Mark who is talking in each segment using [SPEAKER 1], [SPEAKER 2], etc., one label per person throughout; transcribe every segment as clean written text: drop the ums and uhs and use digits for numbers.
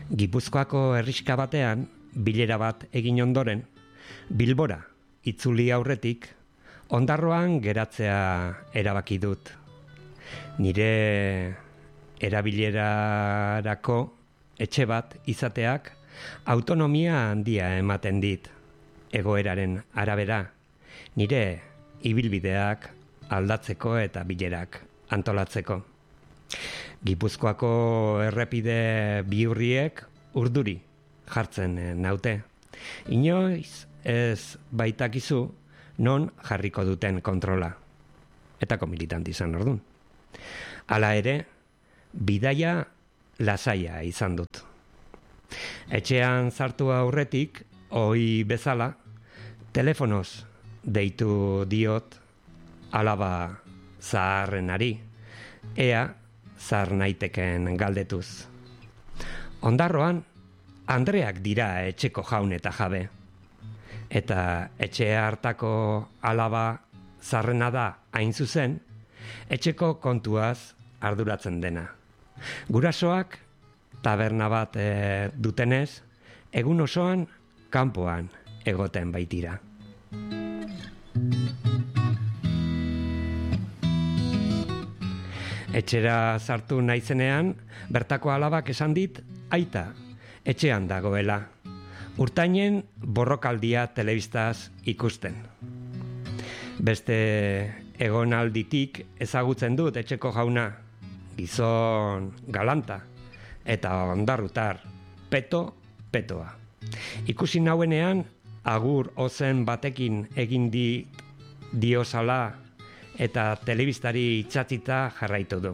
[SPEAKER 1] Gipuzkoako herrixka batean, bilera bat egin ondoren, Bilbora itzuli aurretik, Ondarroan geratzea erabaki dut. Nire erabilerarako etxe bat izateak autonomia handia ematen dit, egoeraren arabera, nire ibilbideak aldatzeko eta bilerak antolatzeko. Gipuzkoako errepide bihurriek urduri jartzen naute. Inoiz ez baitakizu non jarriko duten kontrola. Etako militanti izan ordun. Hala ere, bidaia lasaia izan dut. Etxean sartu aurretik, ohi bezala, telefonoz deitu diot alaba zaharrenari, ea zahar naiteken galdetuz. Ondarroan, Andreak dira etxeko jaun eta jabe. Eta etxea hartako alaba zaharrena da hain zuzen, etxeko kontuaz arduratzen dena. Gurasoak taberna bat dutenez, egun osoan kanpoan egoten baitira. Etxera sartu naizenean, bertako alabak esan dit, aita, etxean dagoela. Urtainen borrokaldia telebistaz ikusten. Beste egonalditik ezagutzen dut etxeko jauna, gizon galanta, eta ondarrutar, petoa. Ikusi nauenean, agur ozen batekin egin diosala, eta telebistari itxatita jarraitu du.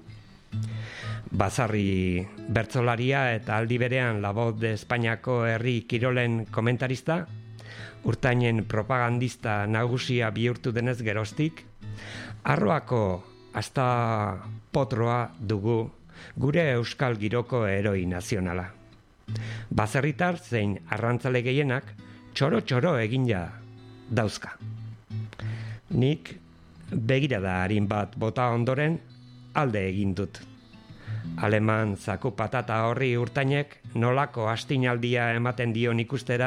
[SPEAKER 1] Bazarri bertsolaria eta aldi berean La Voz de Espainiako herri kirolen komentarista, Urtainen propagandista nagusia bihurtu denez geroztik, Arroako hasta potroa dugu gure euskal giroko heroi nazionala. Baserritar zein arrantzale gehienak txoro egin ja dauzka. Nik begirada harin bat bota ondoren alde egin dut. Aleman zaku patata horri Urtainek nolako astinaldia ematen dion ikustera,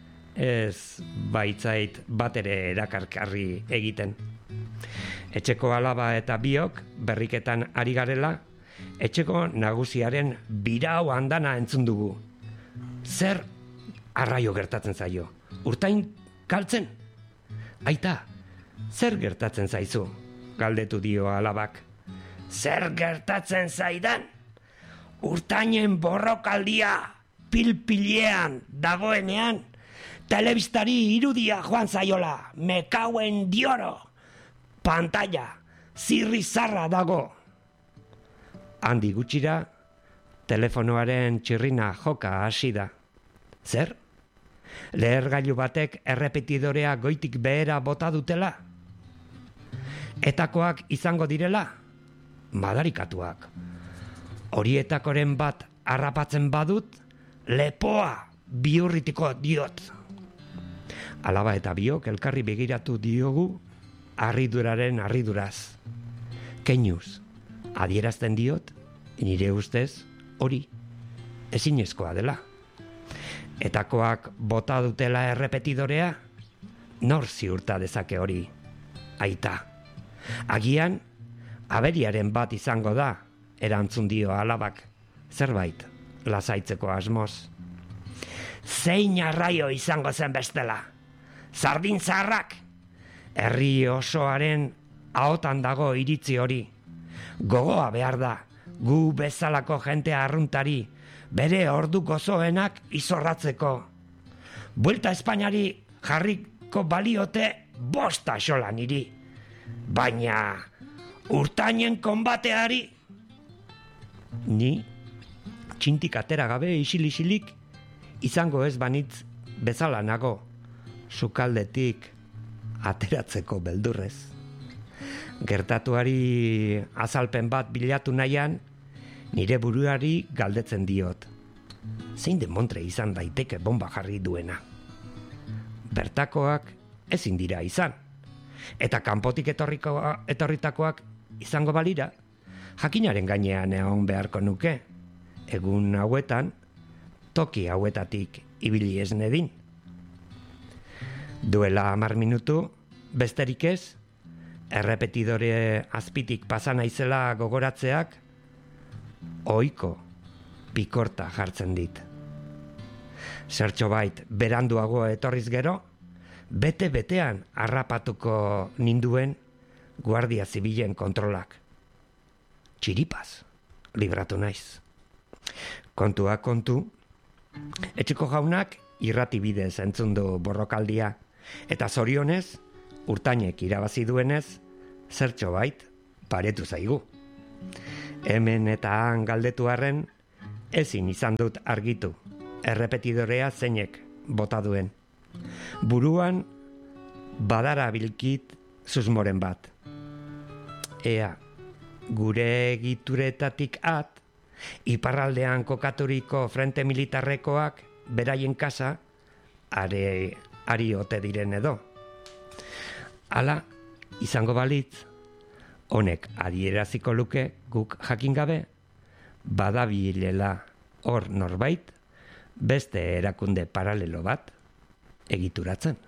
[SPEAKER 1] ez baitzait batere erakarkarri egiten. Etxeko alaba eta biok berriketan ari garela, etxeko nagusiaren birau handana entzun dugu. Zer arraio gertatzen zaio? Urtain kaltzen? Aita, zer gertatzen zaizu? Galdetu dio alabak. Zer gertatzen zaidan? Urtainen borrokaldia pilpilean dagoenean, telebistari irudia joan zaiola, mekauen dioro, pantalla, zirri zarra dago. Handi gutxira, telefonoaren txirrina joka hasi da. Zer? Lehergailu batek errepetidorea goitik behera bota dutela? Etakoak izango direla? Madarikatuak. Horietakoren bat harrapatzen badut, lepoa bihurritiko diot. Alaba eta biok elkarri begiratu diogu harriduraren harriduraz. Keinuz, adierazten diot, nire ustez, hori ezinezkoa dela. Etakoak bota dutela errepetidorea, nor ziurta dezake hori? Aita. Agian, aberiaren bat izango da, erantzun dio alabak, zerbait lasaitzeko asmoz. Zein arraio izango zen bestela? Sardin zaharrak? Herri osoaren ahotan dago iritzi hori. Gogoa behar da, gu bezalako jente arruntari, bere ordu gozoenak izorratzeko. Buelta Espainiari jarriko baliote 5 axola niri. Baina Urtainen konbateari? Ni, txintik atera gabe isil-isilik, izango ez banitz bezala nago, sukaldetik ateratzeko beldurrez. Gertatuari azalpen bat bilatu nahian, nire buruari galdetzen diot. Zein demontre izan daiteke bomba jarri duena? Bertakoak ezin dira izan. Eta kanpotik etorritakoak izango balira, jakinaren gainean egon beharko nuke. Egun hauetan, toki hauetatik ibili ez nedin. Duela 10 minutu, besterik ez, errepetidore azpitik pasa naizela gogoratzeak, ohiko pikorta jartzen dit. Zertxobait beranduago etorriz gero, bete-betean harrapatuko ninduen Guardia Zibilen kontrolak. Txiripaz, libratu naiz. Kontua kontu, etxeko jaunak irrati bidez entzun du borrokaldia, eta zorionez, urtainek irabazi duenez, zertxobait paretu zaigu. Hemen eta han galdetu arren, ezin izan dut argitu, errepetidorea zeinek bota duen. Buruan badara bilkit susmoren bat. Ea, gure egituretatik at, iparraldean kokaturiko frente militarrekoak beraien kasa ari ote diren edo. Hala, izango balitz, honek adieraziko luke guk jakin gabe, badabilela hor norbait, beste erakunde paralelo bat egituratzen.